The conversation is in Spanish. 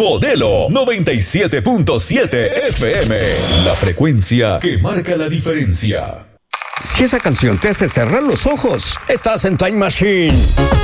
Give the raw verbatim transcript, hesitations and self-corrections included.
Modelo noventa y siete punto siete F M. La frecuencia que marca la diferencia. Si esa canción te hace cerrar los ojos, estás en Time Machine.